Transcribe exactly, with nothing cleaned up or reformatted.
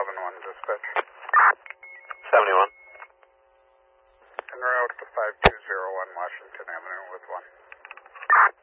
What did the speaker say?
eleven one, dispatch. seventy-one. En route to five two zero one Washington Avenue with one.